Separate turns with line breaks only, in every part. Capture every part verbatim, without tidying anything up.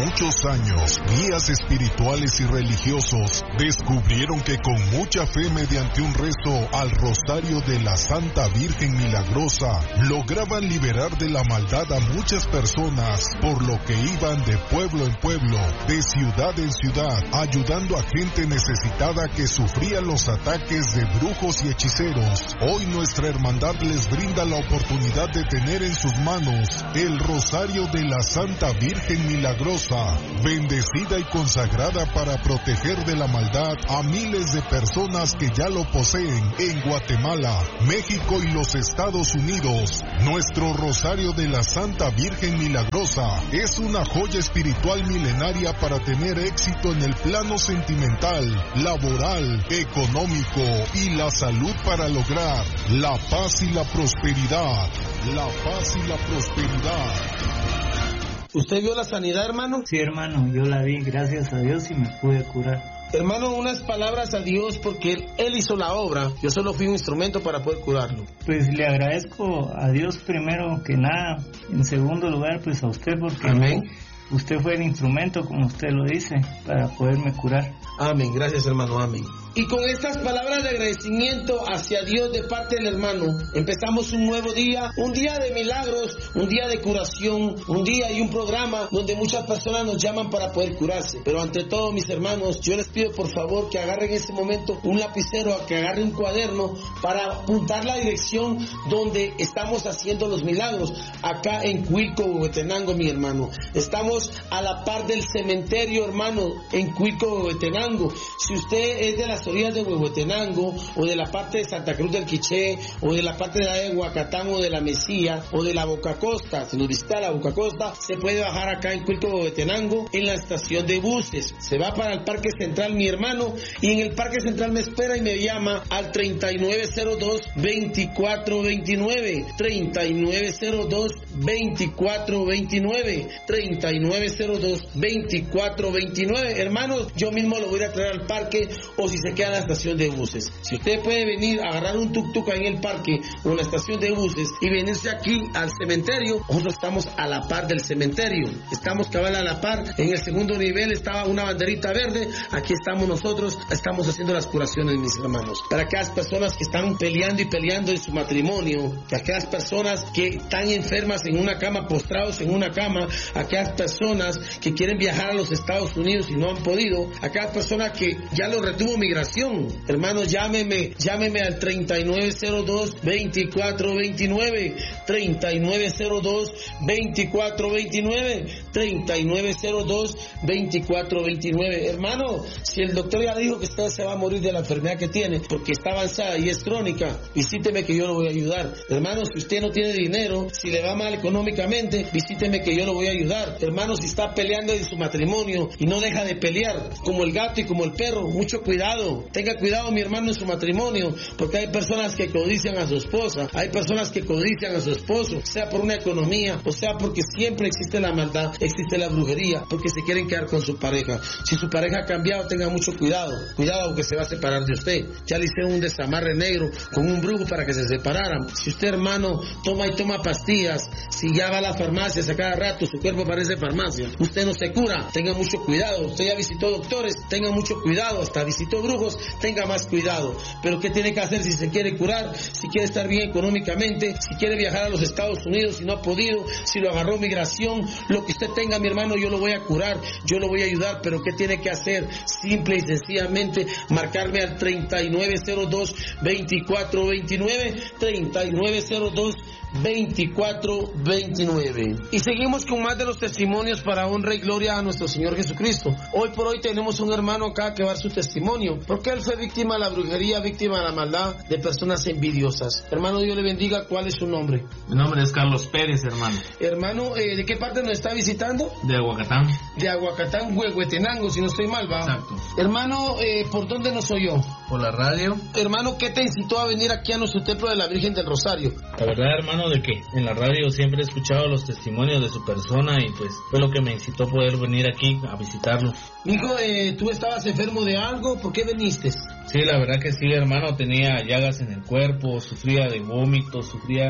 muchos años, guías espirituales y religiosos descubrieron que con mucha fe mediante un rezo al Rosario de la Santa Virgen Milagrosa, lograban liberar de la maldad a muchas personas, por lo que iban de pueblo en pueblo, de ciudad en ciudad, ayudando a gente necesitada que sufría los ataques de brujos y hechiceros. Hoy nuestra hermandad les brinda la oportunidad de tener en sus manos el Rosario de la Santa Virgen Milagrosa, bendecida y consagrada para proteger de la maldad a miles de personas que ya lo poseen en Guatemala, México y los Estados Unidos. Nuestro Rosario de la Santa Virgen Milagrosa es una joya espiritual milenaria para tener éxito en el plano sentimental, laboral, económico y la salud, para lograr la paz y la prosperidad. La paz y la prosperidad.
¿Usted vio la sanidad, hermano?
Sí, hermano, yo la vi, gracias a Dios, y me pude curar.
Hermano, unas palabras a Dios, porque él, él hizo la obra, yo solo fui un instrumento para poder curarlo.
Pues le agradezco a Dios primero que nada, en segundo lugar pues a usted, porque
amén,
usted fue el instrumento, como usted lo dice, para poderme curar.
Amén, gracias hermano, amén. Y con estas palabras de agradecimiento hacia Dios de parte del hermano, empezamos un nuevo día, un día de milagros, un día de curación, un día y un programa donde muchas personas nos llaman para poder curarse. Pero ante todo, mis hermanos, yo les pido por favor que agarren en ese momento un lapicero, que agarren un cuaderno para apuntar la dirección donde estamos haciendo los milagros, acá en Cuilco, Huehuetenango, mi hermano. Estamos a la par del cementerio, hermano, en Cuilco, Huehuetenango. Si usted es de las orillas de Huehuetenango, o de la parte de Santa Cruz del Quiché, o de la parte de Huacatán, o de la Mesía, o de la Boca Costa, si nos visita la Boca Costa, se puede bajar acá en Cuilco, Huehuetenango, en la estación de buses. Se va para el Parque Central, mi hermano, y en el Parque Central me espera y me llama al treinta y nueve cero dos, veinticuatro veintinueve, treinta y nueve cero dos, veinticuatro veintinueve, treinta y nueve cero dos, veinticuatro veintinueve. Hermanos, yo mismo lo voy a traer al parque, o si se queda en la estación de buses. Si usted puede venir a agarrar un tuk-tuk ahí en el parque o en la estación de buses y venirse aquí al cementerio, nosotros estamos a la par del cementerio. Estamos cabal a la par. En el segundo nivel estaba una banderita verde. Aquí estamos nosotros, estamos haciendo las curaciones, mis hermanos. Para aquellas personas que están peleando y peleando en su matrimonio, aquellas personas que están enfermas en una cama, postrados en una cama, aquellas personas que quieren viajar a los Estados Unidos y no han podido, aquellas personas que ya lo retuvo migración. Hermanos, llámeme, llámeme al treinta y nueve cero dos, veinticuatro veintinueve, treinta y nueve cero dos, veinticuatro veintinueve, treinta y nueve cero dos, veinticuatro veintinueve. Hermano, si el doctor ya dijo que usted se va a morir de la enfermedad que tiene, porque está avanzada y es crónica, visíteme que yo lo voy a ayudar. Hermano, si usted no tiene dinero, si le va mal económicamente, visíteme que yo lo voy a ayudar. Hermano, si está peleando en su matrimonio y no deja de pelear, como el gato y como el perro, mucho cuidado, tenga cuidado mi hermano en su matrimonio, porque hay personas que codician a su esposa, hay personas que codician a su esposo, sea por una economía, o sea porque siempre existe la maldad, existe la brujería, porque se quieren quedar con su pareja. Si su pareja ha cambiado, tenga mucho cuidado, cuidado porque se va a separar de usted. Ya le hicieron un desamarre negro con un brujo para que se separaran. Si usted, hermano, toma y toma pastillas, si ya va a la farmacia a cada rato, su cuerpo parece farmacia, usted no se cura, tenga mucho cuidado. Usted ya visitó doctores, tenga mucho cuidado, hasta visitó brujos, tenga más cuidado. Pero ¿qué tiene que hacer si se quiere curar? Si quiere estar bien económicamente, si quiere viajar a los Estados Unidos y no ha podido, si lo agarró migración, lo que usted tenga, mi hermano, yo lo voy a curar, yo lo voy a ayudar. Pero ¿qué tiene que hacer? Simple y sencillamente marcarme al treinta y nueve cero dos, veinticuatro veintinueve, treinta y nueve cero dos, veinticuatro veintinueve. Y seguimos con más de los testimonios para honra y gloria a nuestro Señor Jesucristo. Hoy por hoy tenemos un hermano acá que va a dar su testimonio, porque él fue víctima de la brujería, víctima de la maldad de personas envidiosas. Hermano, Dios le bendiga. ¿Cuál es su nombre?
Mi nombre es Carlos Pérez, hermano.
Hermano, eh, ¿de qué parte nos está visitando?
De Aguacatán.
De Aguacatán, Huehuetenango, si no estoy mal, va.
Exacto.
Hermano, eh, ¿por dónde nos oyó?
Por la radio.
Hermano, ¿qué te incitó a venir aquí a nuestro templo de la Virgen del Rosario?
La verdad, hermano, de que en la radio siempre he escuchado los testimonios de su persona y pues fue lo que me incitó a poder venir aquí a visitarlo.
Hijo, eh, ¿tú estabas enfermo de algo? ¿Por qué viniste?
Sí, la verdad que sí, hermano, tenía llagas en el cuerpo, sufría de vómitos, sufría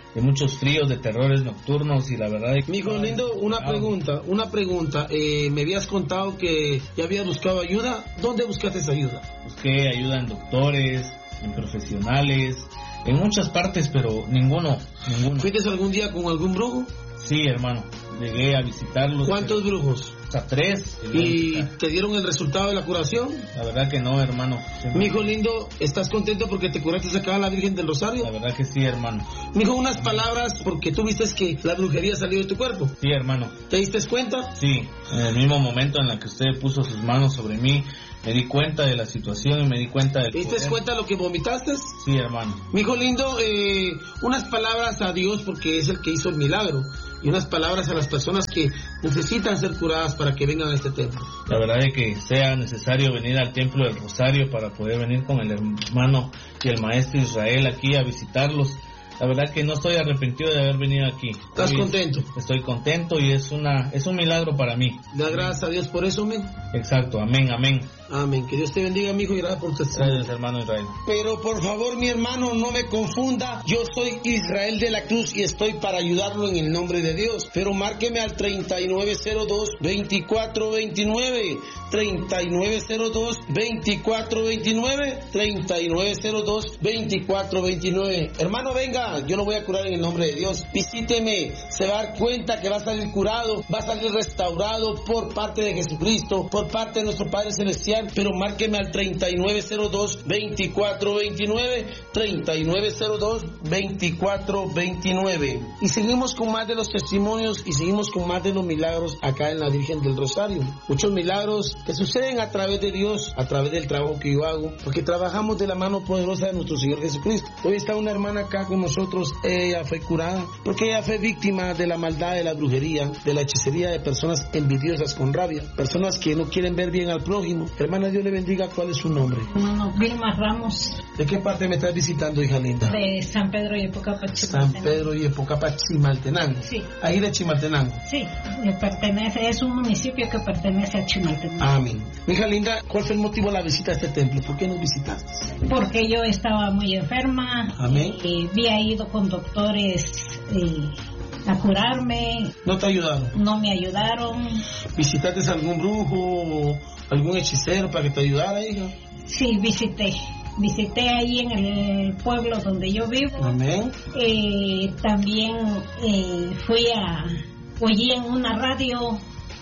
de muchos fríos, de terrores nocturnos y la verdad... Es que
mi hijo lindo, una pregunta, una pregunta. Eh, me habías contado que ya habías buscado ayuda. ¿Dónde buscaste esa ayuda?
Busqué ayuda en doctores, en profesionales, en muchas partes, pero ninguno, ninguno.
¿Fuiste algún día con algún brujo?
Sí, hermano, llegué a visitarlos.
¿Cuántos
pero...
brujos?
A tres.
¿Y te dieron el resultado de la curación?
La verdad que no, hermano.
Mi hijo lindo, ¿estás contento porque te curaste acá a la Virgen del Rosario?
La verdad que sí, hermano.
Mi hijo, unas palabras porque tú viste que la brujería salió de tu cuerpo.
Sí, hermano.
¿Te diste cuenta?
Sí, en el mismo momento en el que usted puso sus manos sobre mí, me di cuenta de la situación y me di cuenta del
¿Te diste
poder.
cuenta de lo que vomitaste?
Sí, hermano.
Mi hijo lindo, eh, unas palabras a Dios porque es el que hizo el milagro. Y unas palabras a las personas que necesitan ser curadas para que vengan a este templo.
La verdad es que sea necesario venir al templo del Rosario para poder venir con el hermano y el maestro Israel aquí a visitarlos. La verdad que no estoy arrepentido de haber venido aquí.
¿Estás
Hoy
contento?
Estoy contento y es una es un milagro para mí.
Da gracias a Dios por eso, amén.
Exacto, amén, amén.
Amén. Que Dios te bendiga, mi hijo, y gracias por tu testimonio.
Gracias, hermano Israel.
Pero por favor, mi hermano, no me confunda. Yo soy Israel de la Cruz y estoy para ayudarlo en el nombre de Dios. Pero márqueme al treinta y nueve cero dos, veinticuatro veintinueve. treinta y nueve cero dos, veinticuatro veintinueve. treinta y nueve cero dos, veinticuatro veintinueve. Hermano, venga, yo lo voy a curar en el nombre de Dios. Visíteme, se va a dar cuenta que va a salir curado, va a salir restaurado por parte de Jesucristo, por parte de nuestro Padre Celestial. Pero márqueme al treinta y nueve cero dos, veinticuatro veintinueve. treinta y nueve cero dos, veinticuatro veintinueve. Y seguimos con más de los testimonios y seguimos con más de los milagros acá en la Virgen del Rosario. Muchos milagros que suceden a través de Dios, a través del trabajo que yo hago, porque trabajamos de la mano poderosa de nuestro Señor Jesucristo. Hoy está una hermana acá con nosotros, ella fue curada, porque ella fue víctima de la maldad, de la brujería, de la hechicería de personas envidiosas con rabia, personas que no quieren ver bien al prójimo. Hermana, Dios le bendiga. ¿Cuál es su nombre?
No, no, Vilma Ramos.
¿De qué parte me estás visitando, hija linda?
De San Pedro y Epocapa,
San Pedro y Epocapa, Chimaltenango.
Sí.
Ahí de Chimaltenango.
Sí, le pertenece, es un municipio que pertenece a Chimaltenango.
Amén. Hija linda, ¿cuál fue el motivo de la visita a este templo? ¿Por qué nos visitaste?
Porque yo estaba muy enferma.
Amén.
Y había ido con doctores eh, a curarme.
¿No te ayudaron?
No me ayudaron.
¿Visitaste algún brujo o algún hechicero para que te ayudara, hija?
Sí, visité. Visité ahí en el pueblo donde yo vivo.
Amén.
Eh, también eh, fui a... Oí en una radio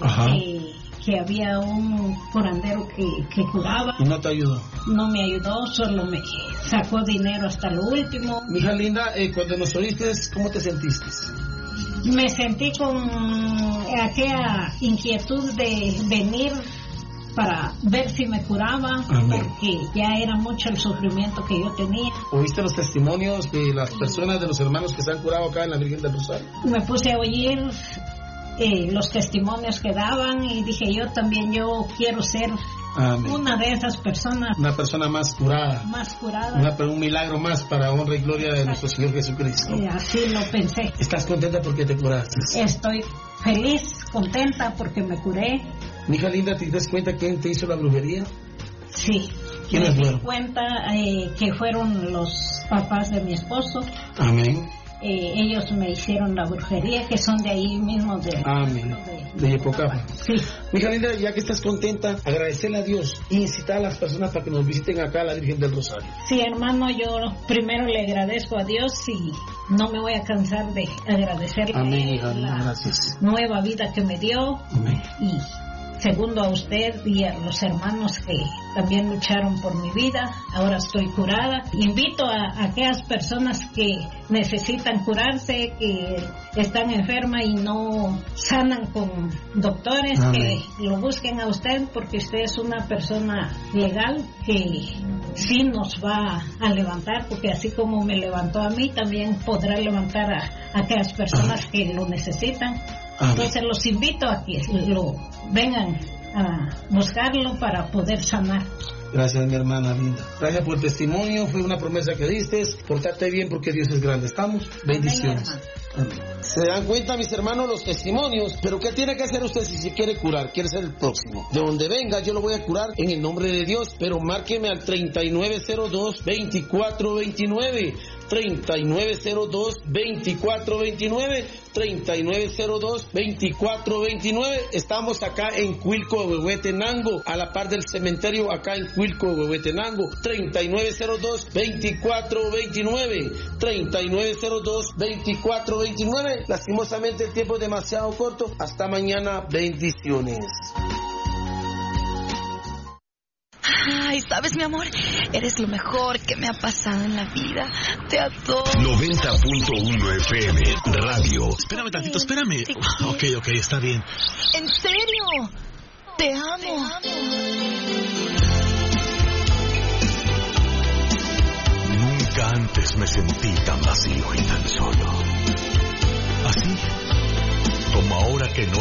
eh, que había un curandero que, que curaba.
¿Y no te ayudó?
No me ayudó, solo me sacó dinero hasta lo último.
Mi hija linda, eh, cuando nos oíste, ¿cómo te sentiste?
Me sentí con aquella inquietud de venir para ver si me curaba. Amén. Porque ya era mucho el sufrimiento que yo tenía.
¿Oíste los testimonios de las personas, de los hermanos que se han curado acá en la Virgen del Rosario?
Me puse a oír eh, los testimonios que daban y dije, yo también, yo quiero ser Amén. Una de esas personas.
Una persona más curada.
Más curada.
Una, un milagro más para honra y gloria de nuestro Señor Jesucristo.
Eh, así lo pensé.
¿Estás contenta porque te curaste?
Estoy feliz, contenta porque me curé.
Mi hija linda, ¿te das cuenta quién te hizo la brujería?
Sí.
¿Quiénes fueron?
Me di cuenta eh, que fueron los papás de mi esposo.
Amén.
Eh, ellos me hicieron la brujería, que son de ahí mismo de...
Amén. De, de Epocapa.
Sí.
Mi hija linda, ya que estás contenta, agradecerle a Dios y incitar a las personas para que nos visiten acá a la Virgen del Rosario.
Sí, hermano, yo primero le agradezco a Dios y no me voy a cansar de agradecerle.
Amén, hija,
la
gracias.
Nueva vida que me dio.
Amén.
Y segundo a usted y a los hermanos que también lucharon por mi vida. Ahora estoy curada. Invito a, a aquellas personas que necesitan curarse, que están enfermas y no sanan con doctores, Amén. Que lo busquen a usted porque usted es una persona legal que sí nos va a levantar, porque así como me levantó a mí, también podrá levantar a, a aquellas personas Amén. Que lo necesitan. Amén. Entonces los invito a que lo vengan a buscarlo para poder sanar.
Gracias, mi hermana linda. Gracias por el testimonio, fue una promesa que diste. Portate bien porque Dios es grande. ¿Estamos? Bendiciones. Amén, Amén. Se dan cuenta, mis hermanos, los testimonios. Pero ¿qué tiene que hacer usted si se quiere curar? Quiere ser el próximo. De donde venga, yo lo voy a curar en el nombre de Dios. Pero márqueme al treinta y nueve cero dos, veinticuatro veintinueve. treinta y nueve cero dos, veinticuatro veintinueve, treinta y nueve cero dos, veinticuatro veintinueve. Estamos acá en Cuilco, Huehuetenango, a la par del cementerio acá en Cuilco, Huehuetenango, treinta y nueve cero dos, veinticuatro veintinueve, treinta y nueve cero dos, veinticuatro veintinueve. Lastimosamente el tiempo es demasiado corto. Hasta mañana, bendiciones.
Ay, ¿sabes, mi amor? Eres lo mejor que me ha pasado en la vida. Te adoro.
noventa punto uno F M, radio.
Espérame tantito, espérame. Ok, ok, está bien.
¿En serio? Te amo. Te amo.
Nunca antes me sentí tan vacío y tan solo. Así como ahora que no